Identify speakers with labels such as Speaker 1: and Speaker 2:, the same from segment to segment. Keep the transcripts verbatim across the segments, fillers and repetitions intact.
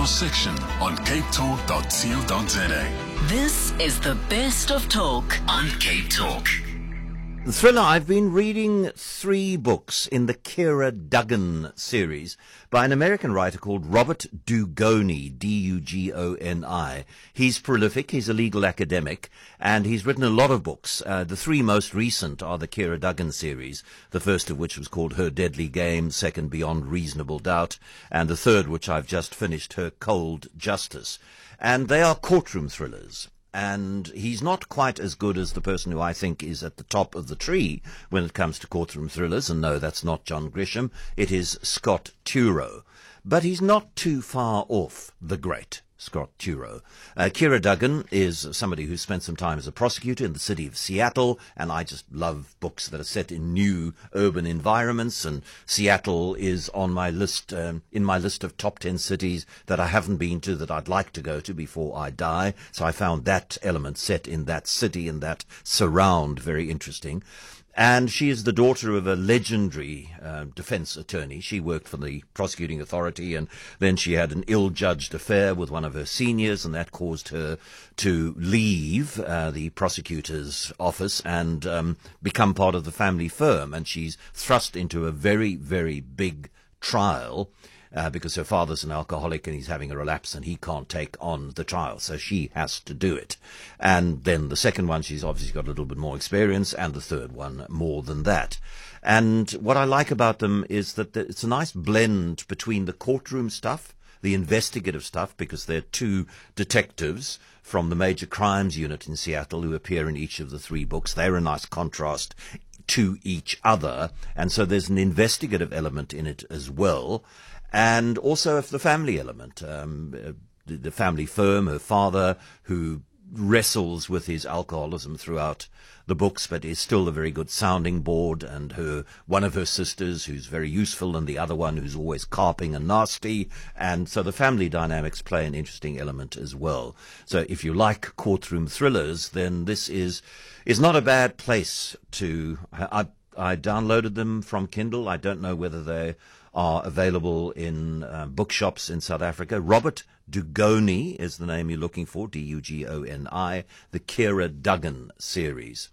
Speaker 1: our section on cape talk dot co dot za.
Speaker 2: This is the best of talk on Cape Talk.
Speaker 3: The thriller, I've been reading three books in the Kira Duggan series by an American writer called Robert Dugoni, D U G O N I. He's prolific, he's a legal academic, and he's written a lot of books. Uh, the three most recent are the Kira Duggan series, the first of which was called Her Deadly Game, second Beyond Reasonable Doubt, and the third, which I've just finished, Her Cold Justice. And they are courtroom thrillers. And he's not quite as good as the person who I think is at the top of the tree when it comes to courtroom thrillers. And no, that's not John Grisham. It is Scott Turow. But he's not too far off the great Scott Turow. Uh, Kira Duggan is somebody who spent some time as a prosecutor in the city of Seattle, and I just love books that are set in new urban environments, and Seattle is on my list, um, in my list of top ten cities that I haven't been to that I'd like to go to before I die, so I found that element set in that city and that surround very interesting. And she is the daughter of a legendary uh, defense attorney. She worked for the prosecuting authority, and then she had an ill-judged affair with one of her seniors, and that caused her to leave uh, the prosecutor's office and um, become part of the family firm. And she's thrust into a very, very big trial Uh, because her father's an alcoholic and he's having a relapse and he can't take on the trial, so she has to do it. And then the second one, she's obviously got a little bit more experience, and the third one more than that. And what I like about them is that it's a nice blend between the courtroom stuff, the investigative stuff, because they're two detectives from the Major Crimes Unit in Seattle who appear in each of the three books. They're a nice contrast to each other, and so there's an investigative element in it as well. And also the family element, um, the, the family firm, her father, who wrestles with his alcoholism throughout the books, but is still a very good sounding board, and her one of her sisters who's very useful, and the other one who's always carping and nasty. And so the family dynamics play an interesting element as well. So if you like courtroom thrillers, then this is is not a bad place to... I, I downloaded them from Kindle. I don't know whether they are available in uh, bookshops in South Africa. Robert Dugoni is the name you're looking for, D U G O N I, the Kira Duggan series.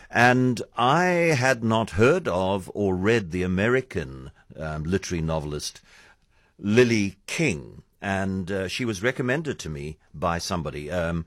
Speaker 3: And I had not heard of or read the American um, literary novelist Lily King, and uh, she was recommended to me by somebody. Um,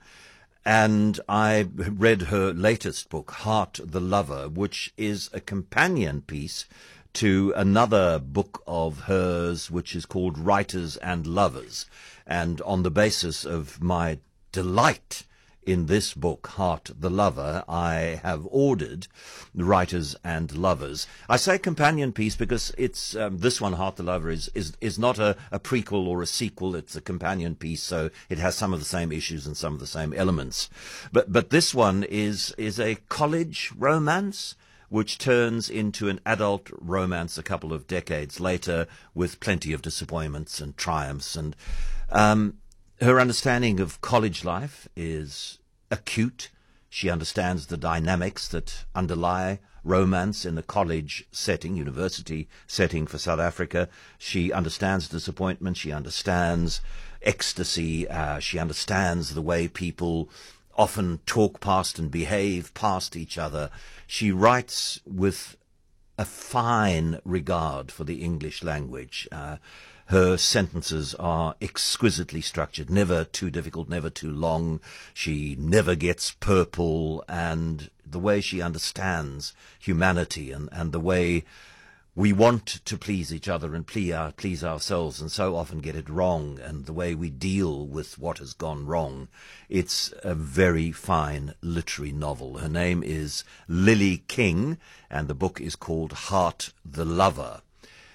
Speaker 3: And I read her latest book, Heart the Lover, which is a companion piece to another book of hers, which is called Writers and Lovers. And on the basis of my delight in this book, Heart the Lover, I have ordered Writers and Lovers. I say companion piece because it's um, this one, Heart the Lover, is is, is not a, a prequel or a sequel. It's a companion piece, so it has some of the same issues and some of the same elements. But but this one is is a college romance, which turns into an adult romance a couple of decades later, with plenty of disappointments and triumphs. And um, her understanding of college life is acute. She understands the dynamics that underlie romance in a college setting, university setting for South Africa. She understands disappointment. She understands ecstasy. Uh, she understands the way people often talk past and behave past each other. She writes with a fine regard for the English language. Uh, Her sentences are exquisitely structured, never too difficult, never too long. She never gets purple, and the way she understands humanity and, and the way we want to please each other and please, our, please ourselves and so often get it wrong, and the way we deal with what has gone wrong. It's a very fine literary novel. Her name is Lily King, and the book is called Heart the Lover.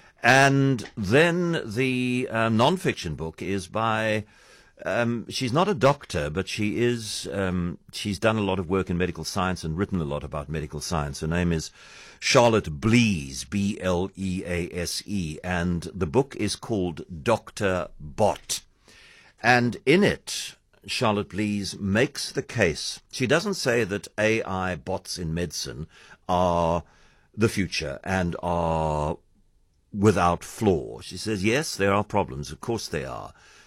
Speaker 3: And then the uh, non-fiction book is by, um, she's not a doctor, but she is, um, she's done a lot of work in medical science and written a lot about medical science. Her name is Charlotte Blease, B L E A S E, and the book is called Doctor Bot. And in it, Charlotte Blease makes the case. She doesn't say that A I bots in medicine are the future and are without flaw. She says, yes, there are problems. Of course they are.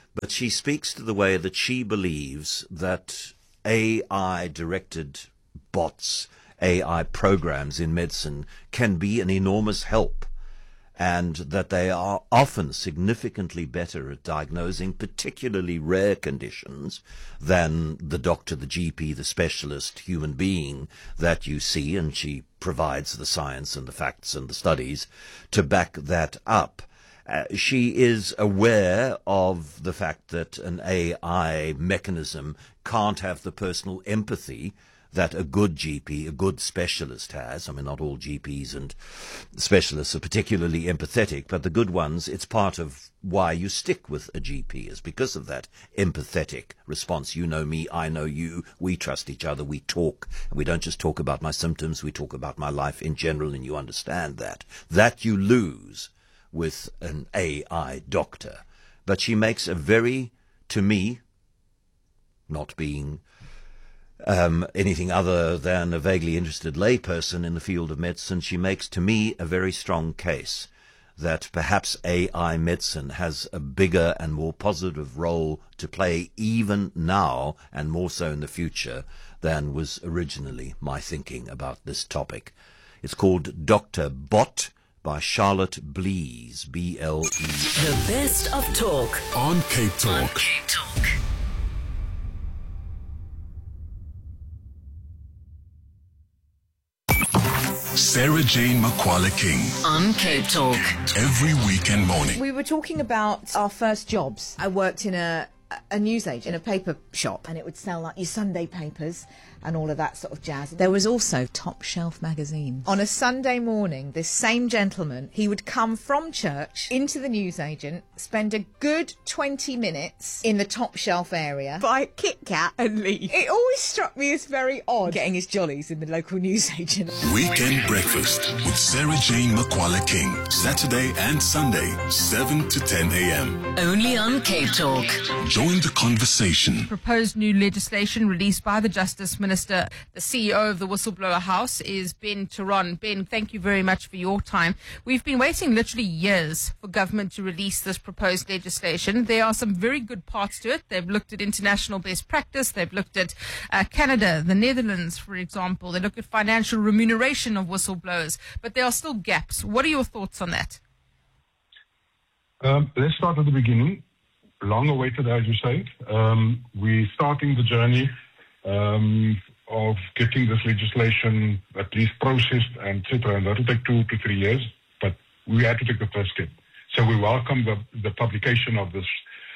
Speaker 3: but she speaks to the way that she believes that A I-directed bots, A I programs in medicine can be an enormous help, and that they are often significantly better at diagnosing particularly rare conditions than the doctor, the G P, the specialist human being that you see, and she provides the science and the facts and the studies to back that up. Uh, she is aware of the fact that an A I mechanism can't have the personal empathy that a good G P, a good specialist has. I mean, not all G Ps and specialists are particularly empathetic, but the good ones, it's part of why you stick with a G P, is because of that empathetic response. You know me, I know you, we trust each other, we talk, and we don't just talk about my symptoms, we talk about my life in general, and you understand that. That you lose with an A I doctor. But she makes a very, to me, not being Um, anything other than a vaguely interested layperson in the field of medicine, she makes to me a very strong case that perhaps A I medicine has a bigger and more positive role to play even now, and more so in the future, than was originally my thinking about this topic. It's called Doctor Bot by Charlotte Blees, B L E.
Speaker 2: The best of talk
Speaker 1: On Cape Talk.
Speaker 2: on Cape Talk.
Speaker 1: Sarah Jane Makwala King.
Speaker 2: On Cape Talk.
Speaker 1: Every weekend morning.
Speaker 4: We were talking about our first jobs. I worked in a a newsagent, in a paper shop, and it would sell like your Sunday papers and all of that sort of jazz.
Speaker 5: There was also Top Shelf magazines.
Speaker 4: On a Sunday morning, this same gentleman, he would come from church into the newsagent, spend a good twenty minutes in the Top Shelf area, buy a Kit Kat and leave. It always struck me as very odd, getting his jollies in the local newsagent.
Speaker 1: Weekend Breakfast with Sarah Jane Makwala King. Saturday and Sunday, seven to ten a.m.
Speaker 2: Only on Cape Talk.
Speaker 1: Join the conversation.
Speaker 6: Proposed new legislation released by the Justice Minister. The C E O of the Whistleblower House is Ben Theron. Ben, thank you very much for your time. We've been waiting literally years for government to release this proposed legislation. There are some very good parts to it. They've looked at international best practice. They've looked at uh, Canada, the Netherlands, for example. They look at financial remuneration of whistleblowers. But there are still gaps. What are your thoughts on that?
Speaker 7: Um, let's start at the beginning. Long awaited, as you say. Um, we're starting the journey um, of getting this legislation at least processed and et cetera. And that will take two to three years, but we had to take the first step. So we welcome the, the publication of this.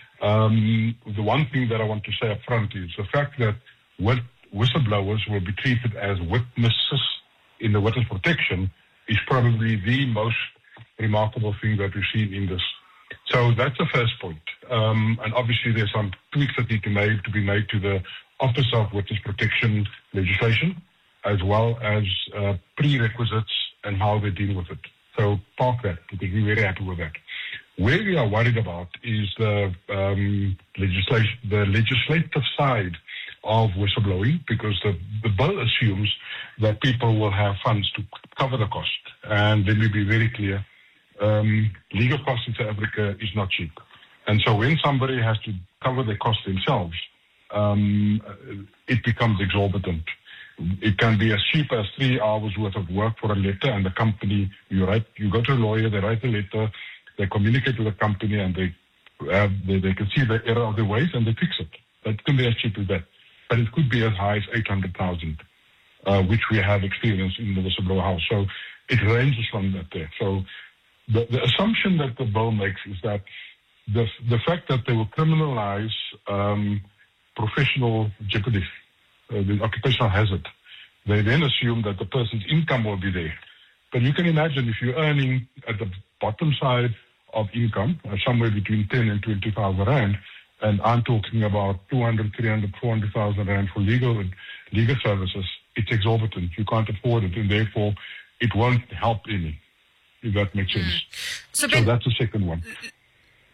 Speaker 7: Um, the one thing that I want to say up front is the fact that whistleblowers will be treated as witnesses in the witness protection is probably the most remarkable thing that we've seen in this. So that's the first point. Um, and obviously there's some tweaks that need to, made, to be made to the Office of Witness Protection legislation, as well as uh, prerequisites and how they deal with it. So park that, because we're very happy with that. Where we are worried about is the um, legislation, the legislative side of whistleblowing, because the, the bill assumes that people will have funds to cover the cost. And let me be very clear. Um, legal costs in South Africa is not cheap. And so when somebody has to cover the cost themselves, um, it becomes exorbitant. It can be as cheap as three hours worth of work for a letter, and the company, you write, you go to a lawyer, they write a letter, they communicate with the company, and they have, they, they can see the error of the ways and they fix it. That can be as cheap as that. But it could be as high as eight hundred thousand, uh, which we have experienced in the Whistleblower House. So it ranges from that there. So The, the assumption that the bill makes is that the the fact that they will criminalize um, professional jeopardy, uh, the occupational hazard, they then assume that the person's income will be there. But you can imagine if you're earning at the bottom side of income, uh, somewhere between ten and twenty thousand rand, and I'm talking about two hundred, three hundred, four hundred thousand rand for legal legal services, it's exorbitant. You can't afford it, and therefore it won't help any. If that makes sense.
Speaker 6: Mm. So,
Speaker 7: so
Speaker 6: Ben,
Speaker 7: that's the second one.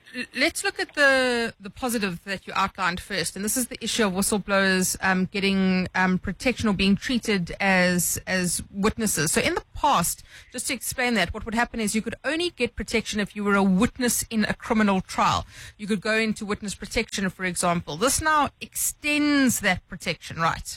Speaker 6: Let's look at the the positive that you outlined first, and this is the issue of whistleblowers um, getting um, protection or being treated as as witnesses. So in the past, just to explain that, what would happen is you could only get protection if you were a witness in a criminal trial. You could go into witness protection, for example. This now extends that protection, right?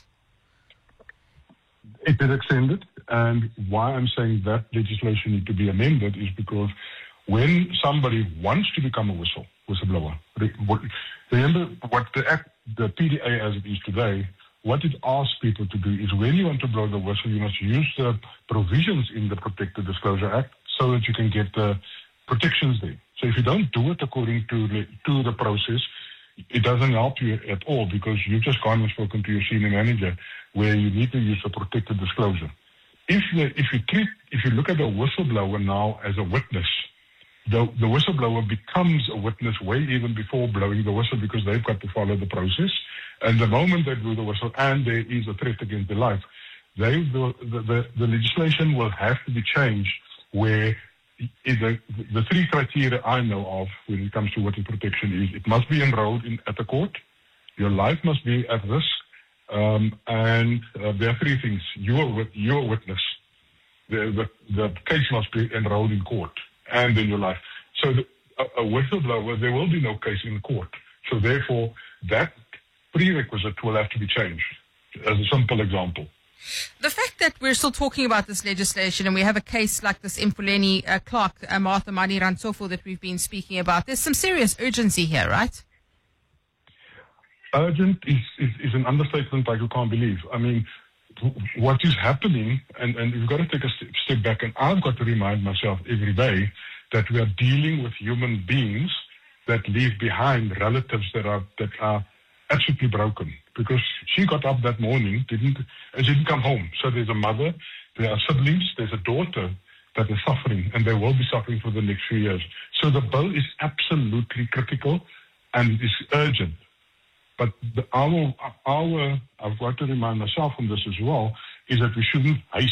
Speaker 7: It is extended, and why I'm saying that legislation needs to be amended is because when somebody wants to become a whistle whistleblower, remember what the act, the P D A as it is today, what it asks people to do is when you want to blow the whistle, you must use the provisions in the Protected Disclosure Act so that you can get the protections there. So if you don't do it according to the, to the process, it doesn't help you at all because you've just gone and spoken to your senior manager where you need to use a protected disclosure. If the, if you treat, if you look at the whistleblower now as a witness, the, the whistleblower becomes a witness way even before blowing the whistle because they've got to follow the process. And the moment they blow the whistle and there is a threat against their life, they, the, the, the legislation will have to be changed where the, the three criteria I know of when it comes to witness protection is it must be enrolled in, at the court, your life must be at risk, um, and uh, there are three things. You are, you are a witness. The, the, the case must be enrolled in court. And in your life. So the, a, a whistleblower, there will be no case in court. So therefore, that prerequisite will have to be changed, as a simple example.
Speaker 6: The fact that we're still talking about this legislation and we have a case like this Impuleni uh, Clark, uh, Martha Mani Rantsofo that we've been speaking about, there's some serious urgency here, right?
Speaker 7: Urgent is, is, is an understatement I can't believe. I mean, what is happening, and, and we've got to take a step, step back, and I've got to remind myself every day that we are dealing with human beings that leave behind relatives that are that are absolutely broken. Because she got up that morning, didn't and she didn't come home. So there's a mother, there are siblings, there's a daughter that is suffering, and they will be suffering for the next few years. So the bill is absolutely critical and is urgent. But the, our, our, I've got to remind myself on this as well, is that we shouldn't haste.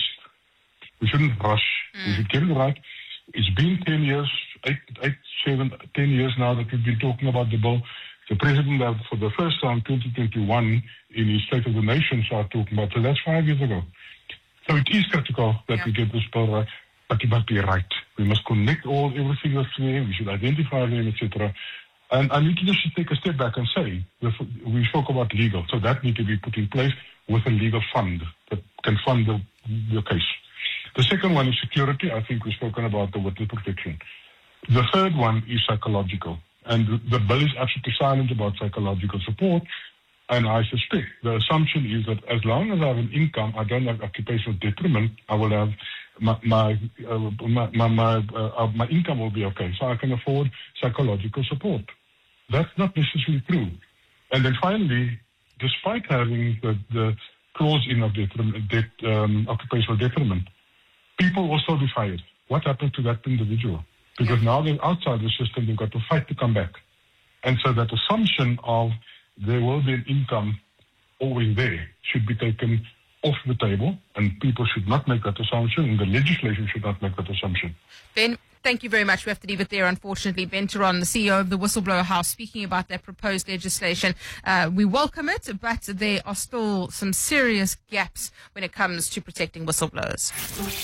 Speaker 7: We shouldn't rush. Mm. We should get it right. It's been ten years, eight, eight, seven, ten years now that we've been talking about the bill. The president, uh, for the first time, twenty twenty-one, in his State of the Nation, started talking about. So that's five years ago. So it is critical that yeah. we get this bill right, but it must be right. We must connect all everything that's there. We should identify them, et cetera. And I need to just take a step back and say, we spoke about legal, so that needs to be put in place with a legal fund that can fund the, the case. The second one is security. I think we've spoken about the witness protection. The third one is psychological. And the, the bill is absolutely silent about psychological support. And I suspect the assumption is that as long as I have an income, I don't have occupational detriment, I will have my my uh, my my, my, uh, my income will be okay. So I can afford psychological support. That's not necessarily true. And then finally, despite having the, the clause in of detriment, det, um, occupational detriment, people will still be fired. What happens to that individual? Because now they're outside the system, they've got to fight to come back. And so that assumption of there will be an income always there should be taken off the table, and people should not make that assumption, and the legislation should not make that assumption.
Speaker 6: Ben, thank you very much. We have to leave it there, unfortunately. Ben Theron, the C E O of the Whistleblower House, speaking about that proposed legislation. Uh, we welcome it, but there are still some serious gaps when it comes to protecting whistleblowers.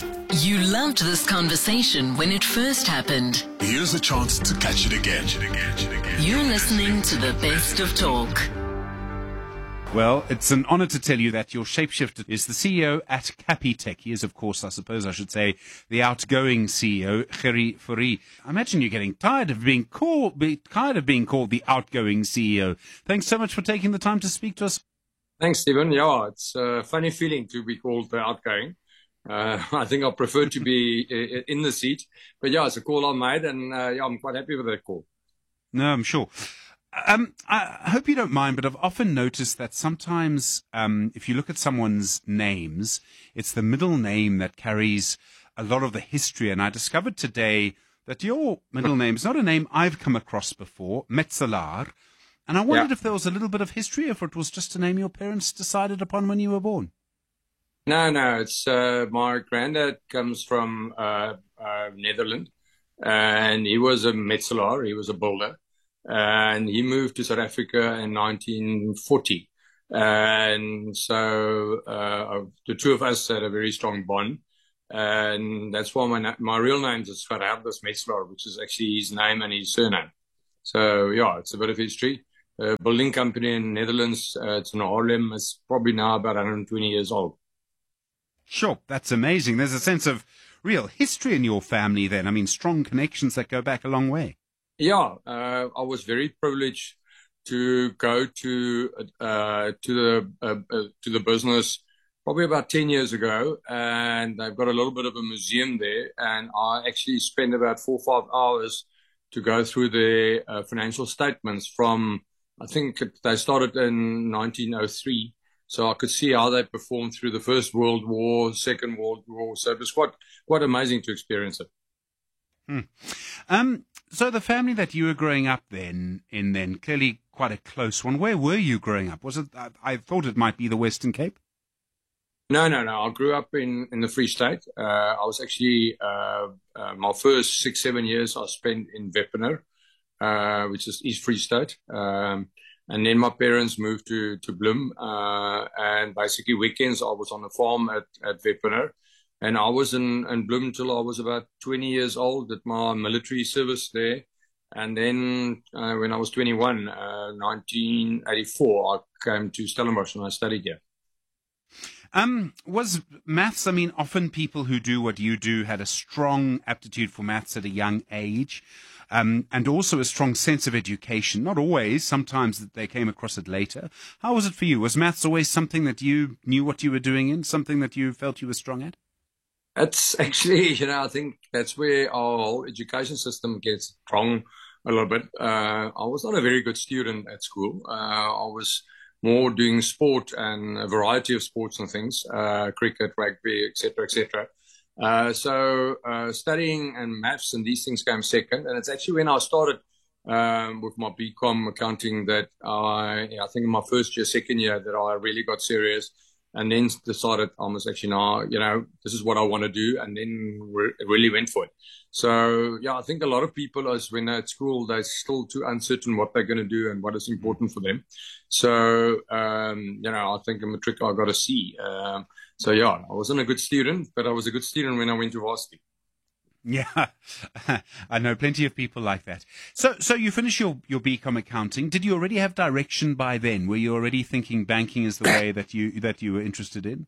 Speaker 2: You loved this conversation when it first happened.
Speaker 1: Here's a chance to catch it again.
Speaker 2: You're listening to the Best of Talk.
Speaker 8: Well, it's an honor to tell you that your shapeshifter is the C E O at Capitec. He is, of course, I suppose I should say, the outgoing C E O, Gerrie Fourie. I imagine you're getting tired of being called, be, tired of being called the outgoing C E O. Thanks so much for taking the time to speak to us.
Speaker 9: Thanks, Stephen. Yeah, it's a funny feeling to be called the outgoing. Uh, I think I prefer to be in the seat. But yeah, it's a call I made, and uh, yeah, I'm quite happy with that call.
Speaker 8: No, I'm sure. Um, I hope you don't mind, but I've often noticed that sometimes um, if you look at someone's names, it's the middle name that carries a lot of the history. And I discovered today that your middle name is not a name I've come across before, Metzelaar. And I wondered yeah. if there was a little bit of history, if it was just a name your parents decided upon when you were born.
Speaker 9: No, no, it's uh, my granddad comes from uh, uh, Netherlands, and he was a Metzelaar, he was a builder. and he moved to South Africa in nineteen forty. And so uh, the two of us had a very strong bond. And that's why my my real name is Gerardus Metzler, which is actually his name and his surname. So, yeah, it's a bit of history. A building company in the Netherlands, uh, it's in Haarlem. It's probably now about one hundred twenty years old.
Speaker 8: Sure, that's amazing. There's a sense of real history in your family then. I mean, strong connections that go back a long way.
Speaker 9: Yeah, uh, I was very privileged to go to uh, to the uh, uh, to the business probably about ten years ago, and they've got a little bit of a museum there, and I actually spent about four or five hours to go through their uh, financial statements from, I think they started in nineteen oh three, so I could see how they performed through the First World War, Second World War, so it was quite, quite amazing to experience it.
Speaker 8: Hmm. Um, so the family that you were growing up then, in then, clearly quite a close one. Where were you growing up? Was it, I, I thought it might be the Western Cape.
Speaker 9: No, no, no. I grew up in, in the Free State. Uh, I was actually, uh, uh, my first six, seven years I spent in Wepener, uh, which is East Free State. Um, and then my parents moved to, to Bloem. Uh, and basically weekends I was on the farm at, at Wepener. And I was in, in Bloem until I was about twenty years old, did my military service there. And then uh, when I was twenty-one, uh, nineteen eighty-four, I came to Stellenbosch and I studied here.
Speaker 8: Um, was maths, I mean, often people who do what you do had a strong aptitude for maths at a young age, um, and also a strong sense of education. Not always, sometimes they came across it later. How was it for you? Was maths always something that you knew what you were doing in, something that you felt you were strong at?
Speaker 9: That's actually, you know, I think that's where our whole education system gets wrong a little bit. Uh, I was not a very good student at school. Uh, I was more doing sport and a variety of sports and things, uh, cricket, rugby, et cetera, et cetera. Uh, so uh, studying and maths and these things came second. And it's actually when I started um, with my B Com accounting that I, I think in my first year, second year, that I really got serious and then decided I must actually now, you know, this is what I want to do. And then re- really went for it. So, yeah, I think a lot of people, as when they're at school, they're still too uncertain what they're going to do and what is important for them. So, um, you know, I think in matric I got a C. Um, so, yeah, I wasn't a good student, but I was a good student when I went to varsity.
Speaker 8: Yeah, I know plenty of people like that. So, so you finished your, your B Com accounting. Did you already have direction by then? Were you already thinking banking is the way that you that you were interested in?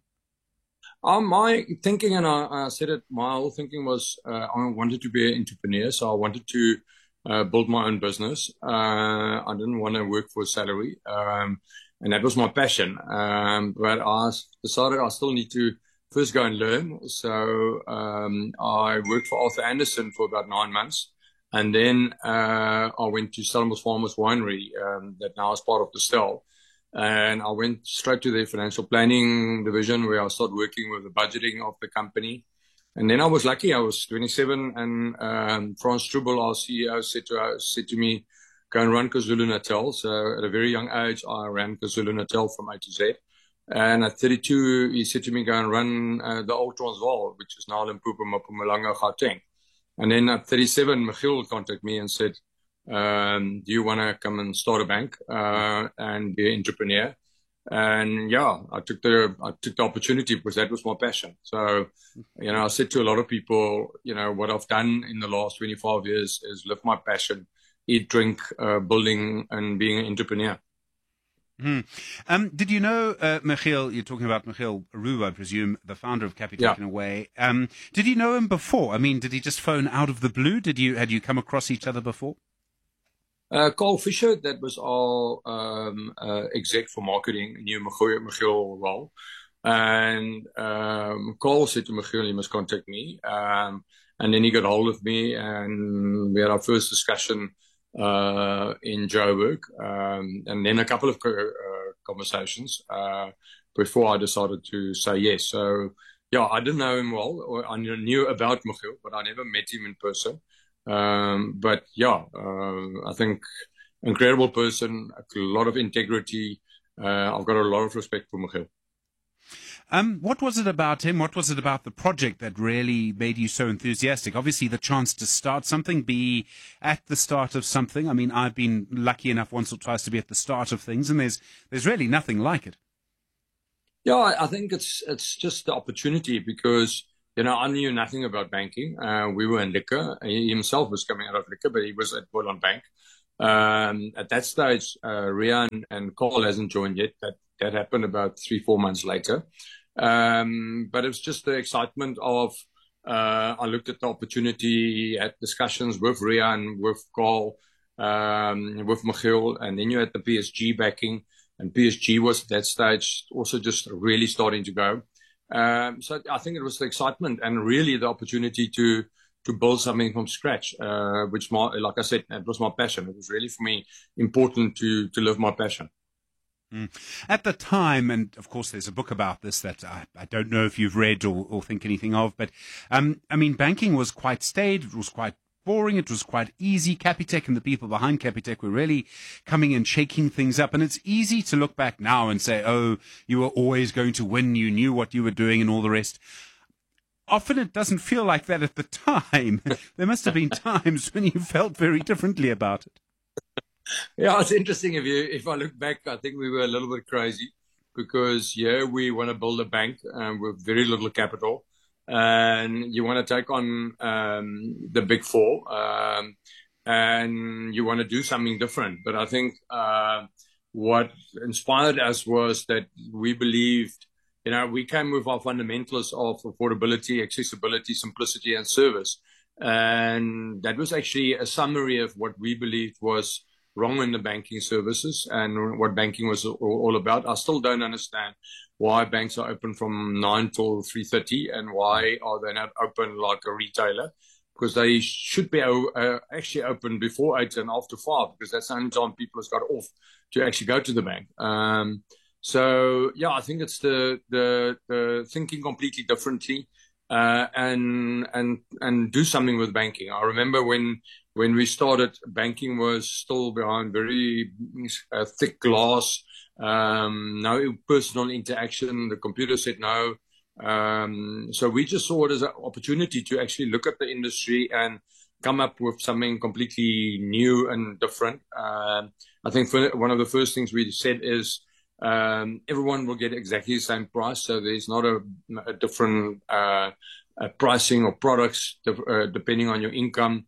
Speaker 9: Um, my thinking, and I, I said it, my whole thinking was uh, I wanted to be an entrepreneur, so I wanted to uh, build my own business. Uh, I didn't want to work for a salary, um, and that was my passion. Um, but I decided I still need to first go and learn. So um, I worked for Arthur Anderson for about nine months. And then uh, I went to Stellenbosch Farmers Winery um, that now is part of the Stell. And I went straight to the financial planning division where I started working with the budgeting of the company. And then I was lucky. I was twenty-seven and um, Frans Strubel, our C E O, said to, uh, said to me, go and run KwaZulu-Natal. So at a very young age, I ran KwaZulu-Natal from A to Z. And at thirty-two, he said to me, go and run uh, the old Transvaal, which is now Limpopo, Mpumalanga, Gauteng. And then at thirty-seven, Michiel contacted me and said, um, do you want to come and start a bank uh, and be an entrepreneur? And yeah, I took the I took the opportunity because that was my passion. So, you know, I said to a lot of people, you know, what I've done in the last twenty-five years is live my passion, eat, drink, uh, building, and being an entrepreneur.
Speaker 8: Hmm. Um, did you know, uh, Michiel, you're talking about Michiel Roux, I presume, the founder of Capitec
Speaker 9: yeah.
Speaker 8: in a way. Um, did you know him before? I mean, did he just phone out of the blue? Did you, had you come across each other before?
Speaker 9: Uh, Carl Fisher, that was our um, uh, exec for marketing, knew Michiel, Michiel well. And um, Carl said to Michiel, you must contact me. Um, and then he got hold of me and we had our first discussion uh, in Joburg, um, and then a couple of uh, conversations uh, before I decided to say yes. So, yeah, I didn't know him well. Or I knew about Michiel, but I never met him in person. Um, but, yeah, uh, I think incredible person, a lot of integrity. Uh, I've got a lot of respect for Michiel.
Speaker 8: Um, what was it about him? What was it about the project that really made you so enthusiastic? Obviously, the chance to start something, be at the start of something. I mean, I've been lucky enough once or twice to be at the start of things, and there's there's really nothing like it.
Speaker 9: Yeah, I think it's it's just the opportunity because, you know, I knew nothing about banking. Uh, we were in liquor. He himself was coming out of liquor, but he was at Boland Bank. Um, at that stage, uh, Riaan and Carl hasn't joined yet. That that happened about three, four months later. Um, but it was just the excitement of, uh, I looked at the opportunity, had discussions with Riaan, with Carl, um, with Michiel, and then you had the P S G backing. And P S G was at that stage also just really starting to go. Um, so I think it was the excitement and really the opportunity to to build something from scratch, uh, which, my, like I said, it was my passion. It was really for me important to to live my passion.
Speaker 8: Mm. At the time, and of course there's a book about this that I, I don't know if you've read or, or think anything of, but um, I mean, banking was quite staid, it was quite boring, it was quite easy. Capitec and the people behind Capitec were really coming and shaking things up. And it's easy to look back now and say, oh, you were always going to win, you knew what you were doing and all the rest. Often it doesn't feel like that at the time. There must have been times when you felt very differently about it.
Speaker 9: Yeah, it's interesting. If you, if I look back, I think we were a little bit crazy because, yeah, we want to build a bank um, with very little capital. And you want to take on um, the big four, um, and you want to do something different. But I think uh, what inspired us was that we believed, you know, we came with our fundamentals of affordability, accessibility, simplicity, and service. And that was actually a summary of what we believed was wrong in the banking services and what banking was all about. I still don't understand why banks are open from nine till three thirty and why are they not open like a retailer, because they should be uh, actually open before eight and after five, because that's the only time people have got off to actually go to the bank. Um, so, yeah, I think it's the, the, the thinking completely differently uh, and and and do something with banking. I remember when when we started, banking was still behind very uh, thick glass. Um, no personal interaction. The computer said no. Um, so we just saw it as an opportunity to actually look at the industry and come up with something completely new and different. Um, I think for one of the first things we said is um, everyone will get exactly the same price. So there's not a, a different uh, a pricing or products uh, depending on your income.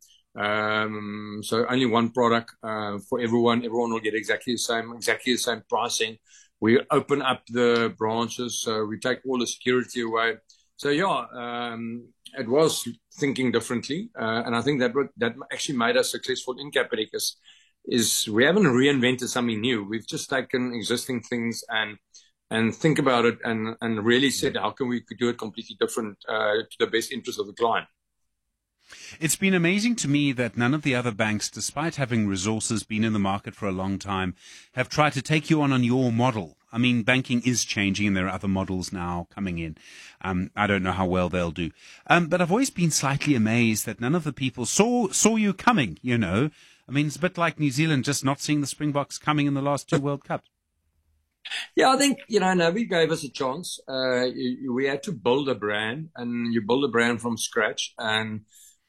Speaker 9: Um, so only one product, uh, for everyone. Everyone will get exactly the same, exactly the same pricing. We open up the branches, so we take all the security away. So yeah, um, it was thinking differently. Uh, and I think that that actually made us successful in Capitec is, is we haven't reinvented something new. We've just taken existing things and, and think about it and, and really said, how can we do it completely different, uh, to the best interest of the client.
Speaker 8: It's been amazing to me that none of the other banks, despite having resources, been in the market for a long time, have tried to take you on on your model. I mean, banking is changing and there are other models now coming in. Um, I don't know how well they'll do. Um, but I've always been slightly amazed that none of the people saw saw you coming, you know. I mean, it's a bit like New Zealand just not seeing the Springboks coming in the last two World Cups.
Speaker 9: Yeah, I think, you know, Navi gave us a chance. Uh, you, we had to build a brand, and you build a brand from scratch. And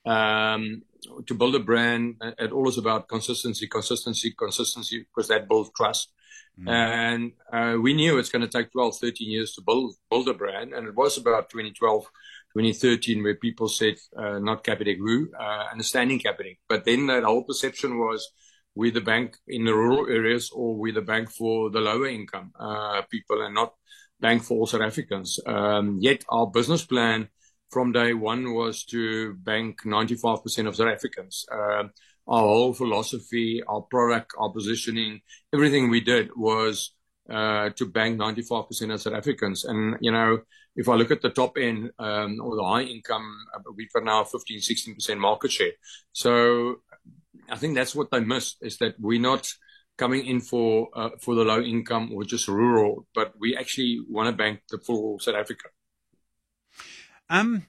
Speaker 9: Um, to build a brand, it all is about consistency, consistency, consistency, because that builds trust. Mm. And uh, we knew it's going to take twelve, thirteen years to build build a brand. And it was about twenty twelve, twenty thirteen where people said, uh, not Capitec Woo, uh, understanding Capitec. But then that whole perception was we're the bank in the rural areas, or we're the bank for the lower income uh, people, and not bank for all South Africans. Um, yet our business plan from day one was to bank ninety-five percent of South Africans. Uh, our whole philosophy, our product, our positioning, everything we did was uh, to bank ninety-five percent of South Africans. And, you know, if I look at the top end um, or the high income, we've got now fifteen, sixteen percent market share. So I think that's what they missed, is that we're not coming in for uh, for the low income or just rural, but we actually want to bank the full South Africa.
Speaker 8: Um,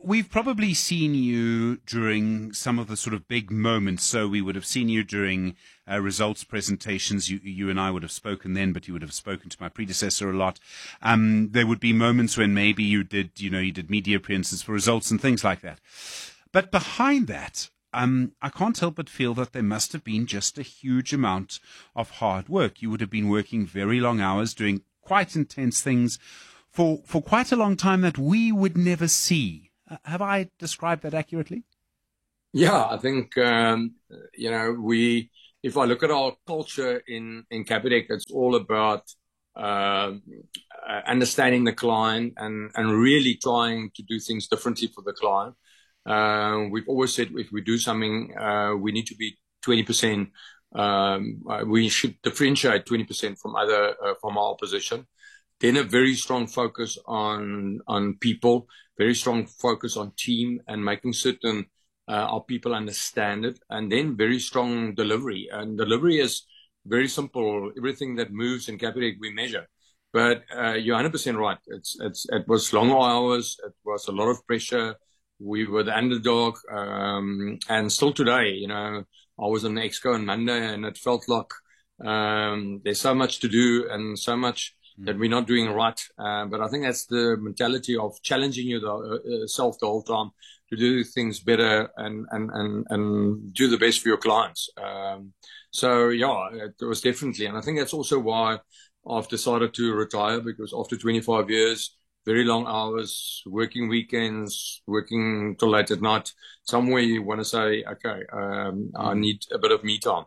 Speaker 8: we've probably seen you during some of the sort of big moments. So we would have seen you during uh, results presentations. You, you and I would have spoken then, but you would have spoken to my predecessor a lot. Um, there would be moments when maybe you did, you know, you did media appearances for results and things like that. But behind that, um, I can't help but feel that there must have been just a huge amount of hard work. You would have been working very long hours, doing quite intense things for, for quite a long time that we would never see. Uh, have I described that accurately?
Speaker 9: Yeah, I think, um, you know, we, if I look at our culture in, in Capitec, it's all about uh, uh, understanding the client and, and really trying to do things differently for the client. Uh, we've always said if we do something, uh, we need to be twenty percent. Um, uh, we should differentiate twenty percent from other, uh, from our opposition. Then a very strong focus on, on people, very strong focus on team and making certain, uh, our people understand it. And then very strong delivery. And delivery is very simple. Everything that moves in Capitec, we measure. But, uh, you're one hundred percent right. It's, it's, it was long hours. It was a lot of pressure. We were the underdog, um, and still today, you know, I was on the Exco on Monday and it felt like, um, there's so much to do and so much mm. that we're not doing right. Uh, but I think that's the mentality of challenging yourself the whole time to do things better and, and, and, and do the best for your clients. Um, so yeah, it was definitely, and I think that's also why I've decided to retire, because after twenty-five years, very long hours, working weekends, working till late at night. Somewhere you want to say, okay, um, I need a bit of me time.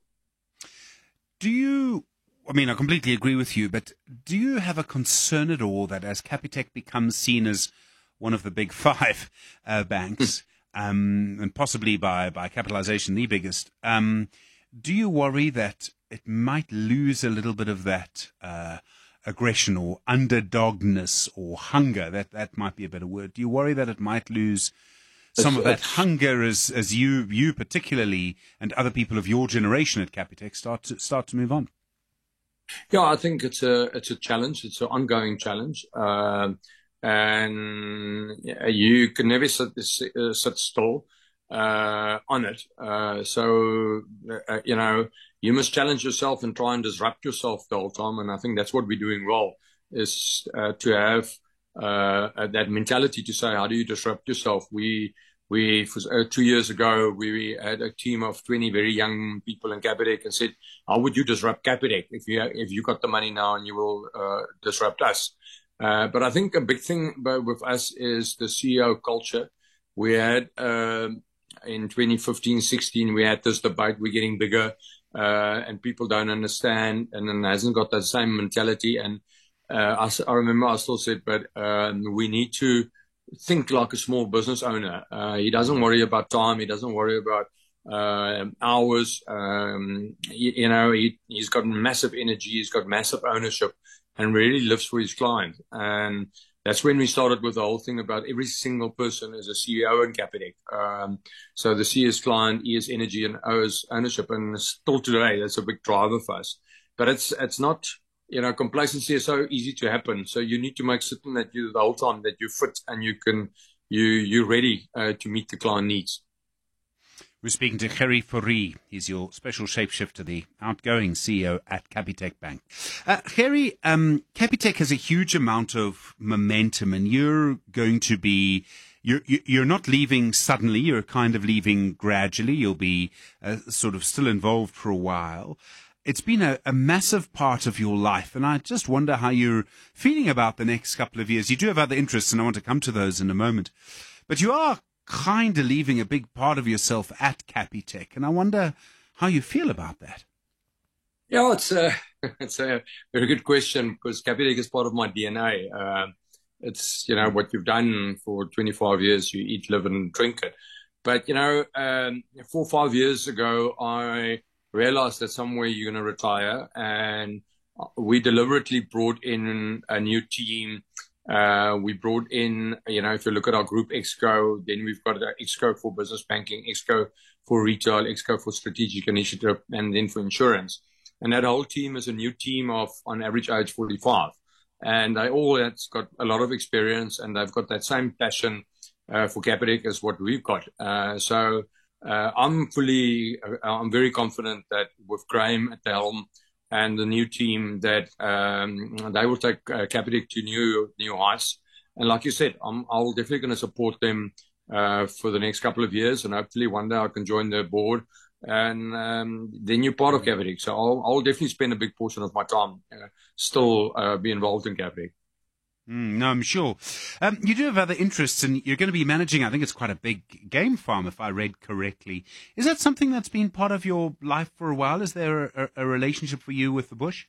Speaker 8: Do you, I mean, I completely agree with you, but do you have a concern at all that as Capitec becomes seen as one of the big five uh, banks, um, and possibly by, by capitalization the biggest, um, do you worry that it might lose a little bit of that uh aggression or underdogness or hunger? That that might be a better word. Do you worry that it might lose some of that hunger as as you you particularly and other people of your generation at Capitec start to start to move on?
Speaker 9: Yeah, I think it's a it's a challenge. It's an ongoing challenge, uh, and you can never sit uh, sit still uh, on it. Uh, so uh, you know. You must challenge yourself and try and disrupt yourself the whole time. And I think that's what we're doing well, is uh, to have uh, that mentality to say, how do you disrupt yourself? We, we for, uh, two years ago, we had a team of twenty very young people in Capitec and said, how would you disrupt Capitec if you, if you got the money now and you will uh, disrupt us? Uh, but I think a big thing with us is the C E O culture. We had, uh, in twenty fifteen, sixteen, we had this debate, we're getting bigger. Uh, and people don't understand, and then hasn't got that same mentality. And uh, I, I remember I still said, but um, we need to think like a small business owner. Uh, he doesn't worry about time. He doesn't worry about uh, hours. Um, you, you know, he, he's got massive energy. He's got massive ownership, and really lives for his client. And that's when we started with the whole thing about every single person is a C E O in Capitec. Um, so the C is client, E is energy, and O is ownership. And still today, that's a big driver for us. But it's it's not, you know, complacency is so easy to happen. So you need to make certain that you, the whole time, that you fit and you can, you, you're ready uh, to meet the client needs.
Speaker 8: We're speaking to Gerrie Fourie. He's your special shapeshifter, the outgoing C E O at Capitec Bank. Uh, Gerrie, um, Capitec has a huge amount of momentum, and you're going to be, you're, you're not leaving suddenly, you're kind of leaving gradually. You'll be uh, sort of still involved for a while. It's been a, a massive part of your life, and I just wonder how you're feeling about the next couple of years. You do have other interests, and I want to come to those in a moment. But you are kind of leaving a big part of yourself at Capitec, and I wonder how you feel about that.
Speaker 9: Yeah, it's a, it's a very good question, because Capitec is part of my D N A. Uh, it's, you know, what you've done for twenty-five years, you eat, live and drink it. But, you know, um, four or five years ago, I realized that somewhere you're going to retire, and we deliberately brought in a new team. Uh, we brought in, you know, if you look at our group Exco, then we've got the Exco for business banking, Exco for retail, Exco for strategic initiative, and then for insurance. And that whole team is a new team of, on average, age forty-five. And they all have got a lot of experience, and they've got that same passion uh, for Capitec as what we've got. Uh, so uh, I'm fully, uh, I'm very confident that with Graham at the helm and the new team, that um, they will take uh, Capitec to new new heights. And like you said, I'm I'll definitely going to support them uh, for the next couple of years, and hopefully one day I can join their board. And um, then you're part of Capitec, so I'll, I'll definitely spend a big portion of my time uh, still uh, be involved in Capitec.
Speaker 8: Mm, no, I'm sure. Um, you do have other interests, and you're going to be managing, I think it's quite a big game farm, if I read correctly. Is that something that's been part of your life for a while? Is there a, a relationship for you with the bush?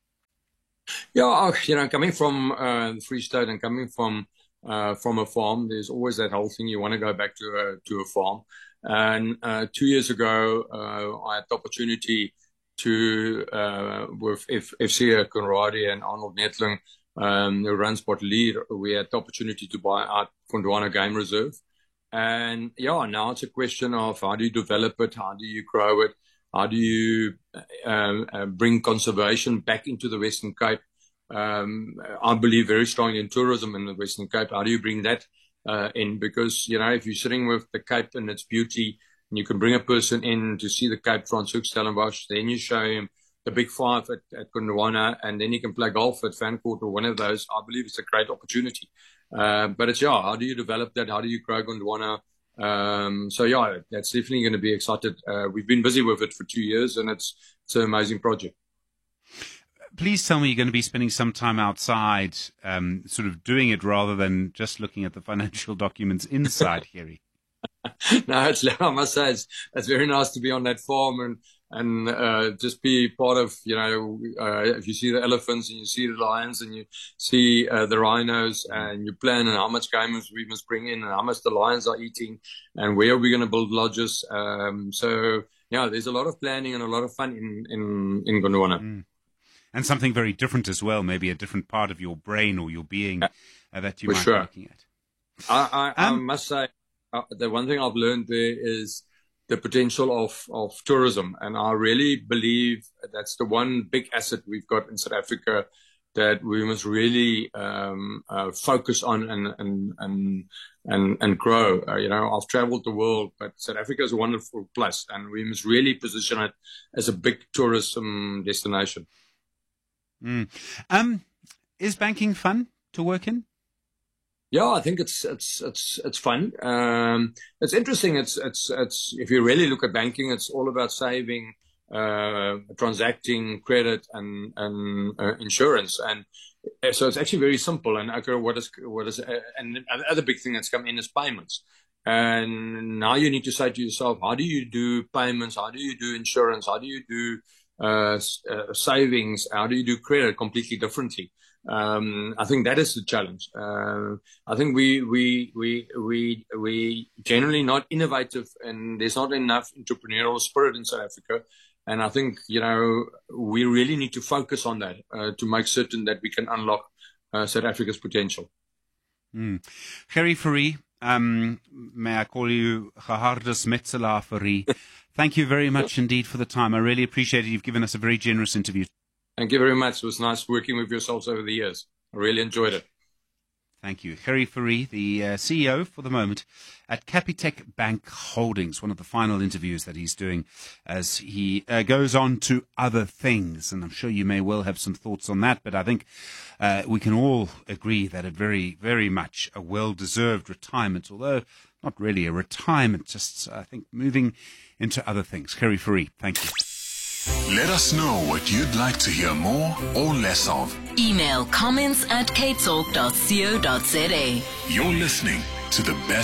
Speaker 9: Yeah, you know, coming from uh, the Free State and coming from uh, from a farm, there's always that whole thing, you want to go back to a, to a farm. And uh, two years ago, uh, I had the opportunity to, uh, with F- FCA Conradie and Arnold Netling, um, who runs Botelier, we had the opportunity to buy out Gondwana Game Reserve. And yeah, now it's a question of how do you develop it? How do you grow it? How do you uh, uh, bring conservation back into the Western Cape? Um, I believe very strongly in tourism in the Western Cape. How do you bring that uh, in? Because, you know, if you're sitting with the Cape and its beauty, and you can bring a person in to see the Cape, Frans Hoek, Stellenbosch, then you show him the Big Five at, at Gondwana, and then he can play golf at Vancourt or one of those. I believe it's a great opportunity. Uh, but it's, yeah, how do you develop that? How do you grow Gondwana? Um, so, yeah, that's definitely going to be excited. Uh, we've been busy with it for two years, and it's, it's an amazing project.
Speaker 8: Please tell me you're going to be spending some time outside, um, sort of doing it rather than just looking at the financial documents inside, Gerrie.
Speaker 9: No, it's, I must say, it's, it's very nice to be on that farm and, and uh, just be part of, you know, uh, if you see the elephants and you see the lions and you see uh, the rhinos and you plan and how much game we must bring in and how much the lions are eating and where we're going to build lodges. Um, so, yeah, there's a lot of planning and a lot of fun in, in, in Gondwana.
Speaker 8: Mm. And something very different as well, maybe a different part of your brain or your being uh, that you
Speaker 9: For
Speaker 8: might
Speaker 9: sure.
Speaker 8: be looking at.
Speaker 9: I, I,
Speaker 8: Um,
Speaker 9: I must say, uh, the one thing I've learned there is the potential of, of tourism. And I really believe that's the one big asset we've got in South Africa that we must really um, uh, focus on and and and and, and grow. Uh, you know, I've traveled the world, but South Africa is a wonderful place, and we must really position it as a big tourism destination.
Speaker 8: Mm. Um, is banking fun to work in?
Speaker 9: Yeah, I think it's it's it's it's fun. Um, it's interesting. It's it's it's if you really look at banking, it's all about saving, uh, transacting, credit, and and uh, insurance. And so it's actually very simple. And okay, what is what is uh, and the other big thing that's come in is payments. And now you need to say to yourself, how do you do payments? How do you do insurance? How do you do uh, uh, savings? How do you do credit completely differently? Um, I think that is the challenge. Uh, I think we, we, we, we, we generally not innovative, and there's not enough entrepreneurial spirit in South Africa. And I think, you know, we really need to focus on that, uh, to make certain that we can unlock, uh, South Africa's potential.
Speaker 8: Mm. Gerrie Fourie, um, may I call you Gerhardus Metzelaar Fourie? Thank you very much indeed for the time. I really appreciate it. You've given us a very generous interview.
Speaker 9: Thank you very much. It was nice working with yourselves over the years. I really enjoyed it.
Speaker 8: Thank you. Gerrie Fourie, the uh, C E O for the moment at Capitec Bank Holdings, one of the final interviews that he's doing as he uh, goes on to other things. And I'm sure you may well have some thoughts on that, but I think uh, we can all agree that a very, very much a well-deserved retirement, although not really a retirement, just I think moving into other things. Gerrie Fourie, thank you.
Speaker 1: Let us know what you'd like to hear more or less of.
Speaker 2: Email comments at k talk dot co dot za.
Speaker 1: You're listening to the best